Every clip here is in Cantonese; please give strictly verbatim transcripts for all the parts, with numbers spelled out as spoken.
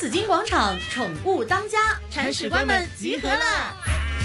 紫金广场宠物当家，铲屎官们集合了。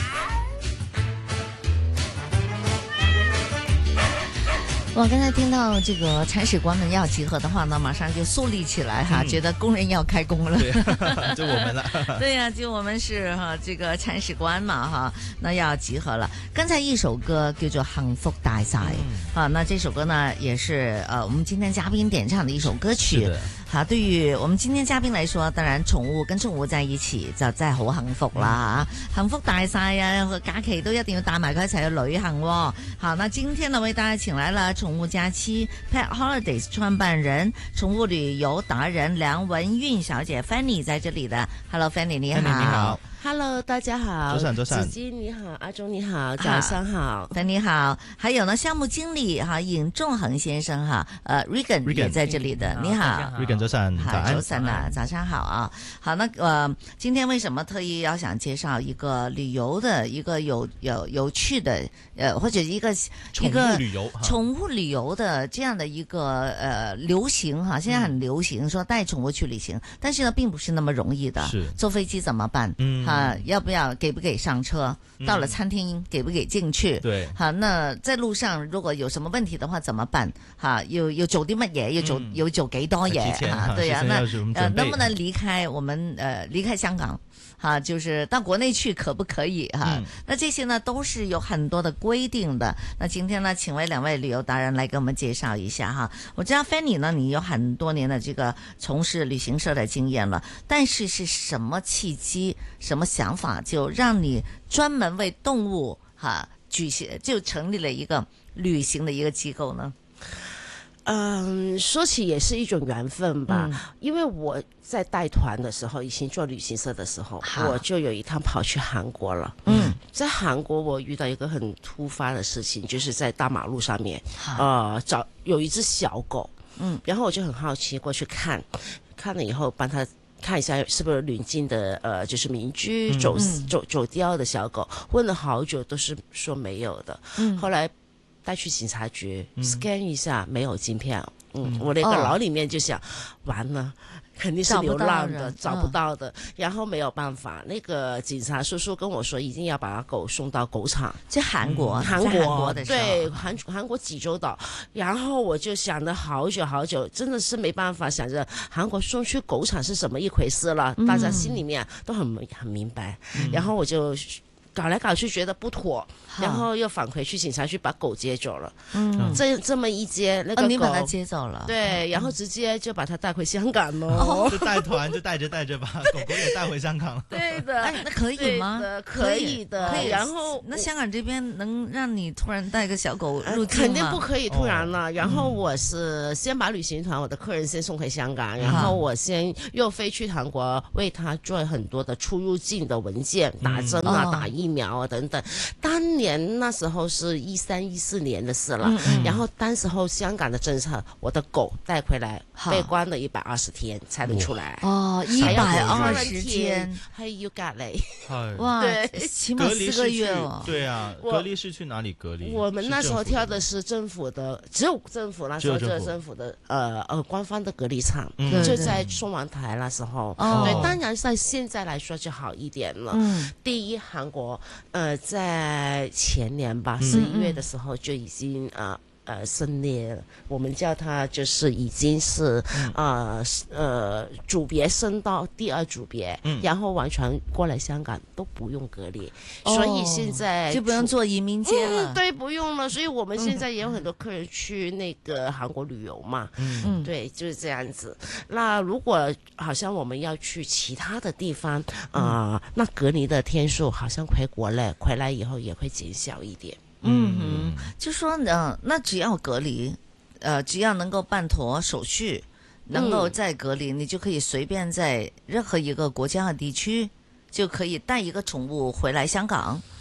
我刚才听到这个铲屎官们要集合的话呢，马上就肃立起来哈，嗯、觉得工人要开工了。 对，就我们了。 对呀、啊，就我们是哈这个铲屎官嘛哈，那要集合了。刚才一首歌叫做《幸福大晒》啊，那这首歌呢也是呃我们今天嘉宾点唱的一首歌曲。好，對於我們今天嘉賓來說，當然寵物跟寵物在一起就真係好幸福啦、嗯、幸福大晒啊！假期都一定要帶埋佢一齊去旅行、哦。好，那今天呢為大家請來了寵物假期 Pet Holidays 創辦人、寵物旅遊達人梁文韻小姐 Fanny 在這裡的。Hello Fanny 你好。 Fanny 你好。 Hello， 大家好。 早晨，早晨。 子金你好，阿忠你好，早上好。 Fanny 你好。還有呢項目經理哈尹仲恒先生哈，呃 Regan 也在這裡的。你好 Regan 早晨， 好早晨啊，早上好啊。好，那呃今天為什麼特意要想介紹一個旅遊的一個有有有趣的呃或者一個寵物旅遊寵物旅遊的這樣的一個呃流行哈，現在很流行說帶寵物去旅行，但是呢並不是那麼容易的。 是坐飛機怎麼辦？ 嗯。 啊，要不要給不給上車？到了餐廳給不給進去？ 對， 好，那在路上如果有什麼問題的話怎麼辦？哈，要要做啲乜嘢？要做要做幾多嘢？哈，對呀，那呃能不能離開我們呃離開香港？哈，就是到國內去可不可以？哈，嗯、那這些呢都是有很多的規定的。那今天呢，請為兩位旅遊達人來給我們介紹一下哈。我知道 Fanny 呢，你有很多年的這個從事旅行社的經驗了，但是是什麼契機、什麼想法，就讓你專門為動物哈舉行，就成立了一個旅行的一個機構呢？ 嗯，說起也是一種緣分吧，嗯、因為我在帶團的時候，以前做旅行社的時候，我就有一趟跑去韓國了。嗯，在韓國我遇到一個很突發的事情，就是在大馬路上面，呃，找有一隻小狗，嗯，然後我就很好奇過去看，看了以後幫他看一下是不是鄰近的，呃，就是民居走、嗯、走走掉的小狗，問了好久都是說沒有的，嗯，後來帶去警察局、嗯、scan 一下，沒有晶片。嗯，嗯我那個腦裏面就想，哦、完了，肯定是流浪的，找不到，找不到的。嗯、然後沒有辦法，那個警察叔叔跟我說，一定要把狗送到狗場。 在韓國， 韓、嗯、國， 國的時候對，韓韓國濟州島。然後我就想了好久好久，真的是沒辦法，想着韓國送去狗場是什麼一回事了。嗯、大家心裏面都很很明白。嗯、然後我就搞來搞去，覺得不妥。然後又返回去警察局把狗接走了，嗯，這這麼一接，那個狗、哦、你把它接走了，對，然後直接就把它帶回香港咯， 哦、就帶團就帶着帶着把狗狗也帶回香港了， 對的， 哎，那可以嗎？ 可以的， 可以。 然後那香港這邊能讓你突然帶個小狗入境嗎？ 肯定不可以突然了。然後我是先把旅行團我的客人先送回香港，然後我先又飛去韓國為他做很多的出入境的文件，打針啊、打疫苗啊等等。當年那時候是一三一四年的事了，嗯嗯、然後當時候香港的政策，我的狗帶回來被關了一百二十天才能出來。 哦，一百二十天， 還要隔離。 哇，對，起碼四個月哦。 對啊，隔離是去哪裡隔離？ 我們那時候挑的是政府的，只有政府那時候就是政府的，呃呃官方的隔離場，嗯、就在宋王台那時候。哦、對，當然在現在來說就好一點了。嗯、第一，韓國，呃，在前年吧，十一月的時候就已經呃呃升列了，我們叫它就是已經是呃呃組別升到第二組別，嗯、然後完全過來香港都不用隔離，哦、所以現在就不用做移民監了、 嗯。對，不用了。所以我們現在也有很多客人去那個韓國旅遊嘛，嗯，對，就是這樣子。那如果好像我們要去其他的地方啊、呃，那隔離的天數好像回國了，回來以後也會減小一點。 嗯哼，就說呢，那只要隔離，呃，只要能夠辦妥手續，能夠再隔離，嗯、你就可以隨便在任何一個國家和地區就可以帶一個寵物回來香港。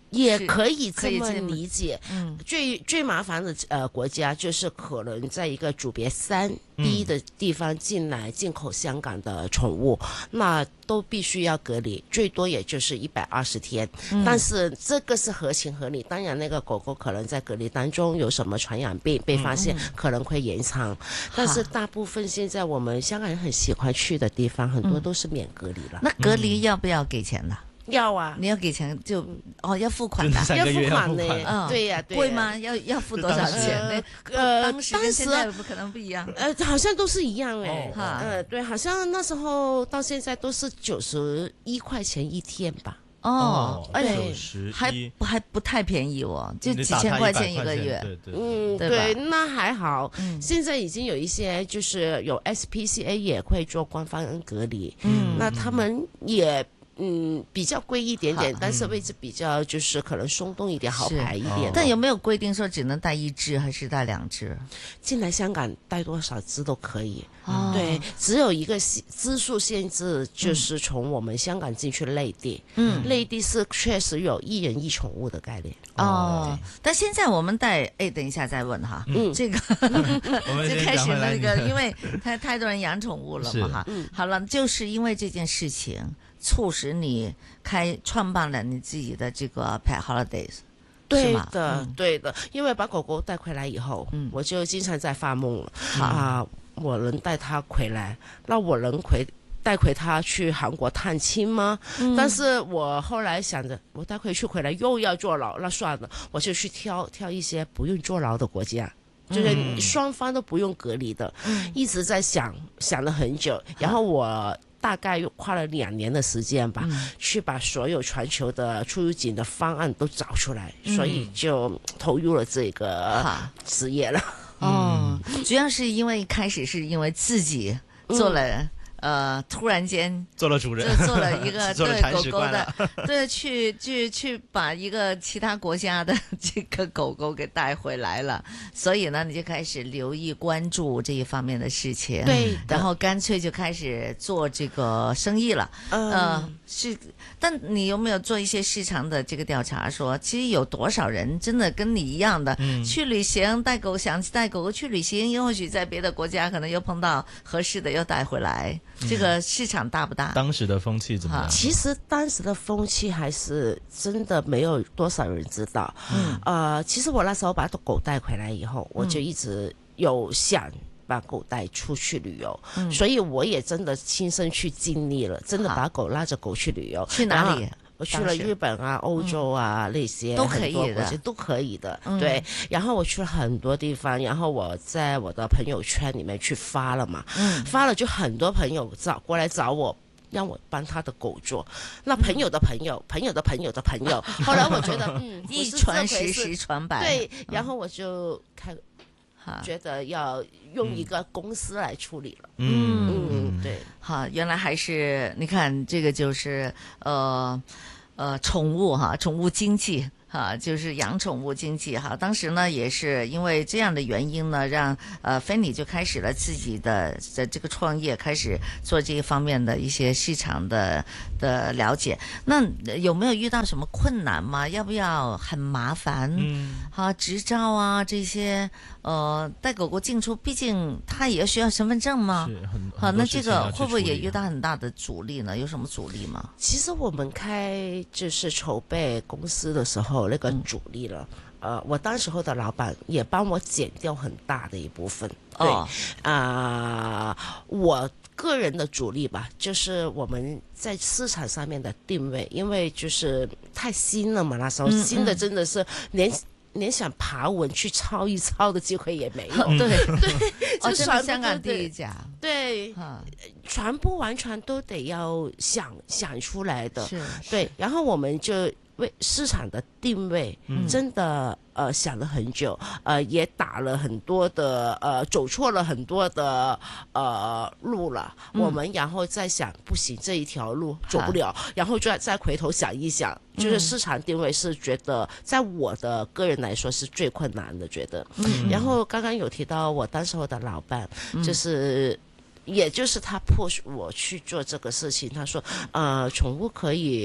也可以这么理解。 嗯， 最最麻烦的呃国家就是可能在一个组别三 B 的地方进来进口香港的宠物，嗯、那都必须要隔离，最多也就是一百二十天。嗯、但是这个是合情合理。当然，那个狗狗可能在隔离当中有什么传染病被发现，嗯、可能会延长。但是大部分现在我们香港人很喜欢去的地方，很多都是免隔离了。 那隔离要不要给钱呢？ 要啊， 你要给钱就哦要付款的， 要付款呢， 嗯， 对呀， 贵吗？要要付多少钱？呃，当时跟现在不可能不一样， 呃，好像都是一样哎，呃，对，好像那时候到现在都是九十一块钱一天吧。 哦，而且还还不太便宜哦，就几千块钱一个月。 嗯，对，那还好。现在已经有一些就是有 S P C A 也会做官方隔离，嗯，那他们也。嗯，比较贵一点点，但是位置比较就是可能松动一点，好排一点。 但有没有规定说只能带一只还是带两只？ 进来香港带多少只都可以。哦、对，只有一个只数限制，就是从我们香港进去内地。嗯，内地是确实有一人一宠物的概念。 哦，但现在我们带，哎，等一下再问哈。嗯，这个就开始那个，因为太太多人养宠物了嘛哈。嗯，好了，就是因为这件事情。促使你开创办了你自己的这个 Pet Holidays， 对的，嗯、对的，因为把狗狗带回来以后，嗯、我就经常在发梦了啊、呃！我能带它回来，那我能回带回它去韩国探亲吗？嗯、但是我后来想着，我带回去回来又要坐牢，那算了，我就去挑挑一些不用坐牢的国家。就是双方都不用隔离的，嗯、一直在想想了很久，然后我大概花了两年的时间吧，嗯、去把所有全球的出入境的方案都找出来，嗯、所以就投入了这个职业了。 哦，嗯、主要是因为一开始是因为自己做了、嗯。呃，突然间做了主人， 就做了一个对狗狗的，对，去去去把一个其他国家的这个狗狗给带回来了，所以呢，你就开始留意关注这一方面的事情， 对， 然后干脆就开始做这个生意了。嗯、呃，是，但你有没有做一些市场的这个调查说，说其实有多少人真的跟你一样的、嗯、去旅行，带狗想带狗狗去旅行，又或许在别的国家可能又碰到合适的，又带回来。这个市场大不大？ 当时的风气怎么样？ 其实当时的风气还是真的没有多少人知道。嗯，呃，其实我那时候把狗带回来以后，我就一直有想把狗带出去旅游，嗯、所以我也真的亲身去经历了，真的把狗拉着狗去旅游。 去哪里？ 我去了日本啊、欧洲啊、嗯、那些都可以的， 都可以的。嗯、对，然后我去了很多地方，然后我在我的朋友圈里面去发了嘛，嗯、发了就很多朋友找过来找我。让我帮他的狗做，那朋友的朋友、嗯、朋友的朋友的朋友，后来我觉得，嗯， 一传十，十传百， 对，然后我就开，嗯、觉得要用一个公司来处理了。嗯嗯，对， 好，原来还是你看这个就是呃呃宠物哈，宠物经济。哈，就是养宠物经济哈。当时呢，也是因为这样的原因呢，让呃菲尼就开始了自己的的这个创业，开始做这一方面的一些市场的的了解。那有没有遇到什么困难吗？要不要很麻烦？嗯，好，执照啊这些，呃，带狗狗进出，毕竟它也需要身份证吗？ 是很好，那这个会不会也遇到很大的阻力呢？有什么阻力吗？ 其实我们开就是筹备公司的时候。那个阻力了，嗯、呃，我当时候的老板也帮我减掉很大的一部分。对，啊、哦呃，我个人的阻力吧，就是我们在市场上面的定位，因为就是太新了嘛，那时候、嗯、新的真的是连。连想爬文去抄一抄的机会也没有， 嗯、对对， 就全香港第一家， 对，嗯、全部完全都得要想想出来的， 是， 对，然后我们就为市场的定位，嗯、真的呃想了很久，呃也打了很多的呃走错了很多的呃路了，嗯、我们然后再想不行这一条路走不了，然后再再回头想一想。就是市场定位是觉得，在我的个人来说是最困难的，觉得。嗯、然后刚刚有提到我当时候的老板，嗯、就是也就是他迫使我去做这个事情。他说，呃，宠物可以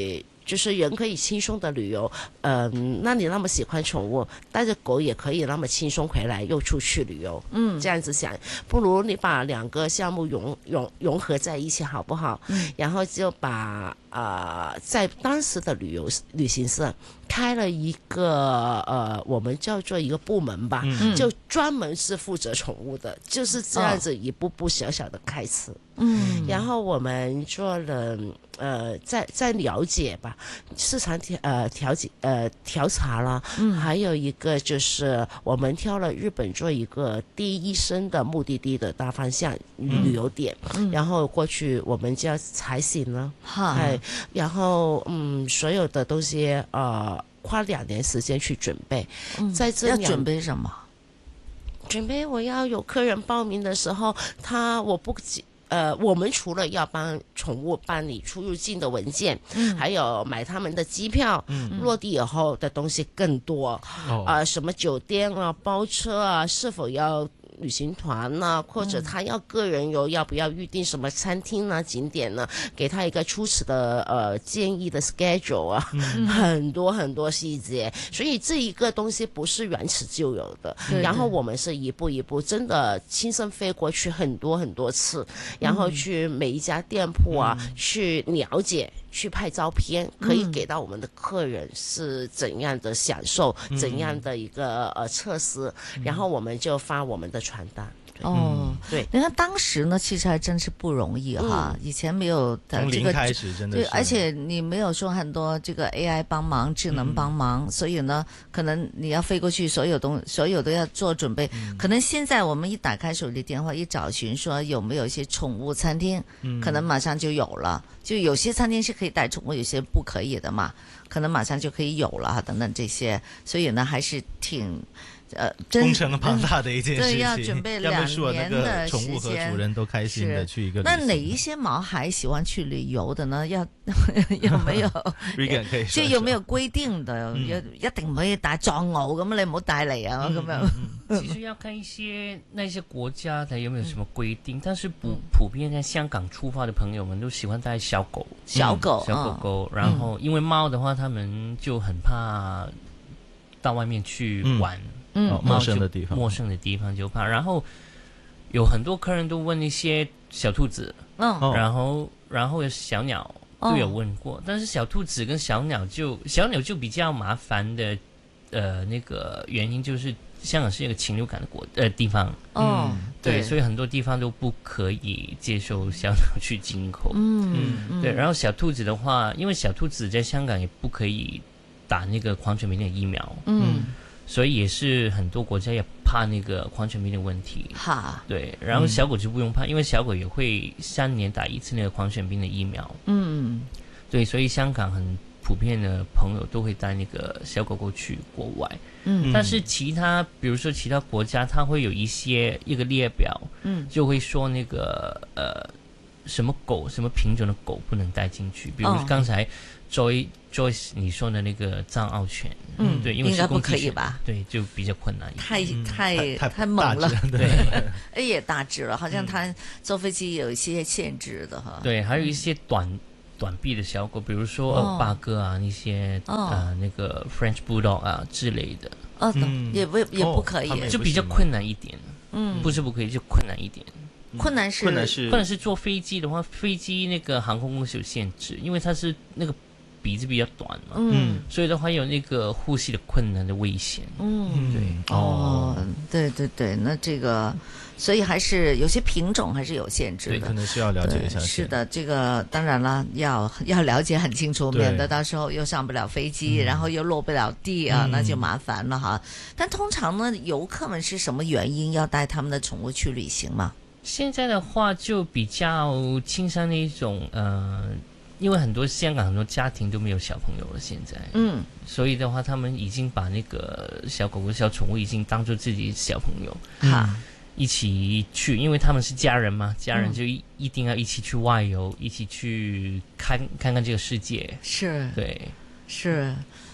就是人可以轻松的旅游，嗯、呃，那你那么喜欢宠物，带着狗也可以那么轻松回来又出去旅游，嗯，这样子想，不如你把两个项目融融融合在一起好不好？嗯，然后就把呃在当时的旅游旅行社开了一个呃我们叫做一个部门吧，嗯、就专门是负责宠物的，就是这样子一步步小小的开始。嗯，然后我们做了呃，在在了解吧，市场调呃调解呃调查啦，嗯，还有一个就是我们挑了日本做一个第一生的目的地的大方向旅游点，嗯，然后过去我们就要采行了，哎、嗯，然后嗯，所有的东西呃花两年时间去准备，嗯，在这要准备什么？ 准备我要有客人报名的时候，他我不。呃，我们除了要帮宠物办理出入境的文件，嗯，还有买他们的机票，嗯，落地以后的东西更多，哦，呃，什么酒店啊、包车啊，是否要旅行团呢、啊？或者他要个人游，要不要预定什么餐厅呢、啊、景点呢？给他一个初始的呃建议的 schedule 啊，嗯、很多很多细节。所以这一个东西不是原始就有的，然后我们是一步一步真的亲身飞过去很多很多次，然后去每一家店铺啊、嗯、去了解。去拍照片，可以给到我们的客人是怎样的享受，嗯、怎样的一个呃测试，嗯、然后我们就发我们的传单。 哦， 对， 你看当时呢，其实还真是不容易哈，嗯、以前没有从零开始，真的是， 对，而且你没有说很多这个 A I 帮忙、智能帮忙，嗯、所以呢，可能你要飞过去，所有东所有都要做准备。嗯、可能现在我们一打开手机电话，一找寻说有没有一些宠物餐厅，嗯、可能马上就有了。就有些餐厅是可以带宠物，有些不可以的嘛，可能马上就可以有了等等这些，所以呢，还是挺。呃， 工程庞大的一件事情， 对，要准备两年的宠物和主人都开心的去一个旅行。 那哪一些毛孩喜欢去旅游的呢？要有沒有即係有沒有規定的？嗯、一定唔可以帶藏獒咁，你唔好帶嚟啊咁樣。 其實要看一些那些國家它有沒有什麼規定，但是普普遍在香港出發的朋友們都喜歡帶小狗， 小狗， 小狗狗。嗯、然後因為貓的話，他們就很怕到外面去玩。嗯嗯、哦，陌生的地方， 陌生的地方就怕。然后有很多客人都问一些小兔子，嗯，然后然后小鸟都有问过，哦、但是小兔子跟小鸟就小鸟就比较麻烦的，呃，那个原因就是香港是一个禽流感的国呃地方，哦，对，对，所以很多地方都不可以接受小鸟去进口，嗯嗯，对。然后小兔子的话，因为小兔子在香港也不可以打那个狂犬病的疫苗，嗯。所以也是很多国家也怕那个狂犬病的问题，哈，对，然后小狗就不用怕，嗯、因为小狗也会三年打一次那个狂犬病的疫苗，嗯，对，所以香港很普遍的朋友都会带那个小狗狗去国外，嗯，但是其他比如说其他国家，它会有一些一个列表，嗯，就会说那个呃什么狗什么品种的狗不能带进去，比如刚才 Joy Joyce 你说的那个藏獒犬，嗯，对，因为是攻击犬，对，就比较困难一点，太太太太猛了，对，哎也大只了，好像它坐飞机有一些限制的哈， 对，还有一些短短臂的小狗，比如说呃八哥啊那些呃那个 French Bulldog 啊之类的， 哦，也不也不可以， 就比较困难一点，嗯，不是不可以，就困难一点。 困难是困难是困难是坐飞机的话，飞机那个航空公司有限制，因为它是那个鼻子比较短嘛，嗯，所以的话有那个呼吸的困难的危险，嗯，对， 哦，对对对，那这个，所以还是有些品种还是有限制的， 对，可能是要了解一下。 是的，这个当然了，要要了解很清楚，免得到时候又上不了飞机，然后又落不了地啊，嗯、那就麻烦了哈。但通常呢，游客们是什么原因要带他们的宠物去旅行嘛？ 现在的话就比较倾向那一种呃，因为很多香港很多家庭都没有小朋友了，现在，嗯，所以的话他们已经把那个小狗狗、小宠物已经当作自己小朋友，哈、嗯，一起去，因为他们是家人嘛，家人就一、嗯、一定要一起去外游，一起去看看看这个世界， 是， 对， 是。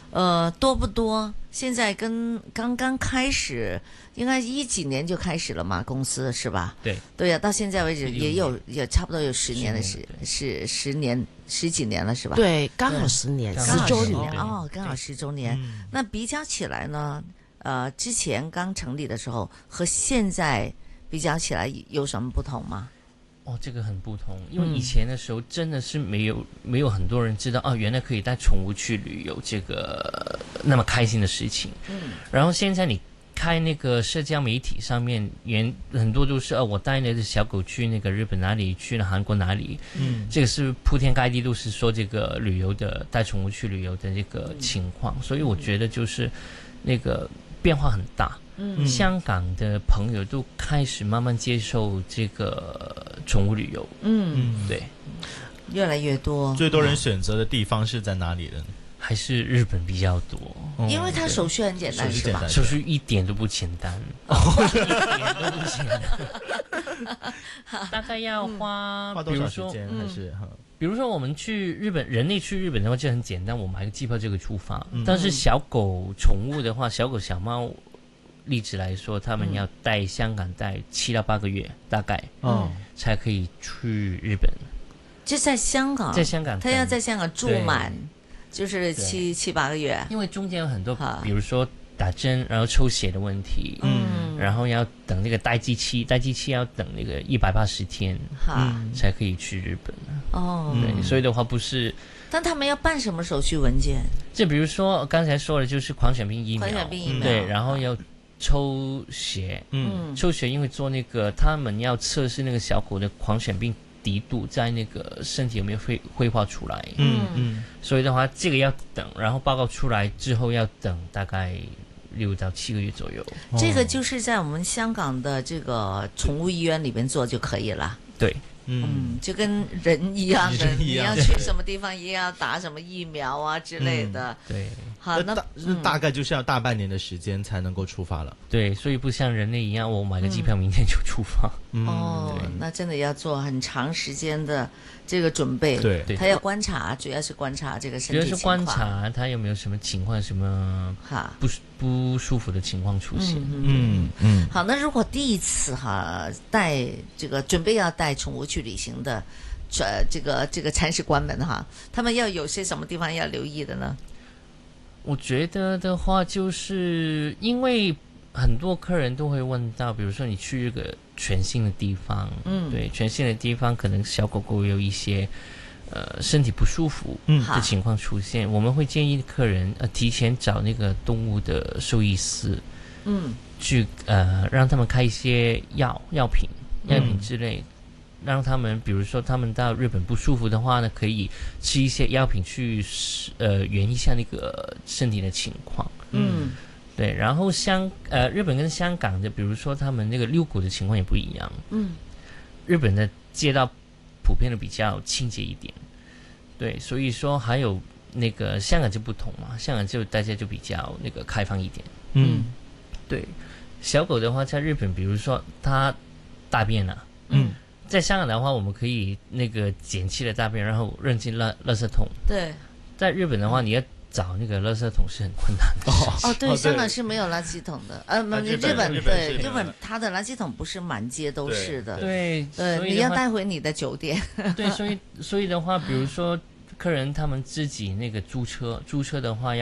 呃，多不多？现在跟刚刚开始，应该一几年就开始了嘛，公司是吧？ 对对呀、啊，到现在为止也有也差不多有十年的时是十年十几年了是吧？ 对，刚好十年，十周年哦，刚好十周年。那比较起来呢，呃，之前刚成立的时候和现在比较起来有什么不同吗？ 哦，这个很不同，因为以前的时候真的是没有、嗯、没有很多人知道哦，原来可以带宠物去旅游这个那么开心的事情。嗯，然后现在你开那个社交媒体上面，原很多都是哦，我带那只小狗去那个日本哪里，去了韩国哪里，嗯，这个是铺天盖地都是说这个旅游的带宠物去旅游的这个情况，嗯、所以我觉得就是那个变化很大。嗯，香港的朋友都开始慢慢接受这个宠物旅游。嗯，对， 越来越多。 最多人选择的地方是在哪里呢？ 还是日本比较多， 嗯、因为它手续很简单，是吧？ 手续一点都不简单，哦、一点都不简单。大概要花， 嗯、花多少时间？还是、嗯、 比如说我们去日本，人类去日本的话就很简单，我买个机票就可以出发。嗯、但是小狗宠物的话，小狗小猫。例子来说，他们要带香港带七到八个月，大概，嗯，才可以去日本。 就在香港， 在香港， 他要在香港住满，就是七七八个月。 因为中间有很多，比如说打针，然后抽血的问题，嗯，然后要等那个待机期，待机期要等那个一百八十天，嗯，才可以去日本。哦，对，所以的话不是。 但他们要办什么手续文件？ 就比如说刚才说的，就是狂犬病疫苗， 狂犬病疫苗， 对，然后要。抽血，嗯，抽血因为做那个，他们要测试那个小狗的狂犬病敌度在那个身体有没有会绘画出来，嗯嗯，所以的话，这个要等，然后报告出来之后要等大概六到七个月左右。 这个就是在我们香港的这个宠物医院里边做就可以了。 对。 嗯，就跟人一样的，你要去什么地方也要打什么疫苗啊之类的。 嗯、对， 好，那大、嗯、大概就是要大半年的时间才能够出发了。 对，所以不像人类一样，我买个机票明天就出发。 嗯、哦，那真的要做很长时间的这个准备。 对， 他要观察，主要是观察这个身体情况。 主要是观察他有没有什么情况，什么不不舒服的情况出现。 嗯嗯嗯。好，那如果第一次哈带这个准备要带宠物去旅行的，这这个这个铲屎官们哈，他们要有些什么地方要留意的呢？ 我觉得的话，就是因为很多客人都会问到，比如说你去一个全新的地方，嗯，对，全新的地方可能小狗狗有一些呃身体不舒服的情况出现，嗯、我们会建议客人呃提前找那个动物的兽医师，嗯，去呃让他们开一些药药品药品之类。嗯，让他们，比如说他们到日本不舒服的话呢，可以吃一些药品去呃圆一下那个身体的情况。嗯，对。然后香呃日本跟香港的，比如说他们那个遛狗的情况也不一样。嗯，日本的街道普遍的比较清洁一点，对，所以说还有那个香港就不同嘛，香港就大家就比较那个开放一点。嗯，对。小狗的话，在日本，比如说它大便了、啊，嗯。在香港的话，我们可以那个捡起了大便，然后扔进垃垃圾桶。 对， 在日本的话，你要找那个垃圾桶是很困难的。 哦，对，香港是没有垃圾桶的。呃，日本对日本，它的垃圾桶不是满街都是的。 对对，你要带回你的酒店。 对，所以所以的话，比如说客人他们自己那个租车，租车的话要。